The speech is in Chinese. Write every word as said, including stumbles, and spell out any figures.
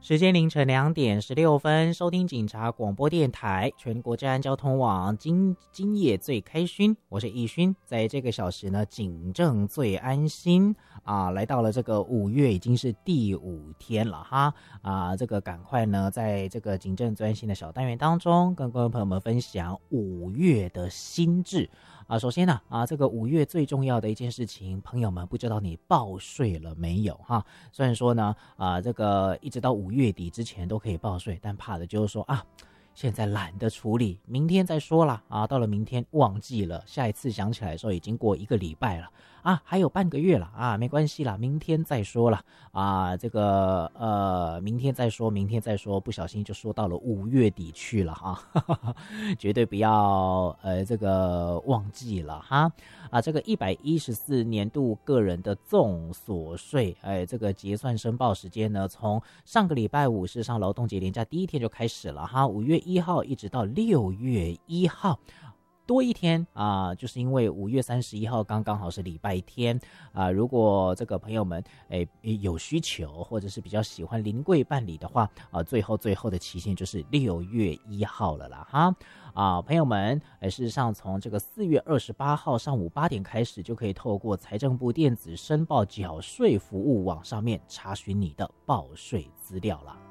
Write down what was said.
时间凌晨两点十六分，收听警察广播电台全国治安交通网今今夜最开勋，我是义勋，在这个小时呢，警政最安心啊，来到了这个五月已经是第五天了哈啊，这个赶快呢，在这个警政最安心的小单元当中，跟各位朋友们分享五月的新制。啊，首先呢，啊，这个五月最重要的一件事情，朋友们不知道你报税了没有哈？虽然说呢，啊，这个一直到五月底之前都可以报税，但怕的就是说啊，现在懒得处理，明天再说啦啊，到了明天忘记了，下一次想起来的时候已经过一个礼拜了啊，还有半个月了啊，没关系啦，明天再说啦啊，这个呃，明天再说，明天再说，不小心就说到了五月底去了哈，绝对不要呃这个忘记了哈啊，这个一百一十四年度个人的综所税，哎，这个结算申报时间呢，从上个礼拜五是上劳动节连假第一天就开始了哈，五月一号一直到六月一号。多一天啊、呃，就是因为五月三十一号刚刚好是礼拜天啊、呃。如果这个朋友们诶有需求，或者是比较喜欢临柜办理的话啊、呃，最后最后的期限就是六月一号了啦哈啊、呃，朋友们，呃，事实上从这个四月二十八号上午八点开始，就可以透过财政部电子申报缴税服务网上面查询你的报税资料了。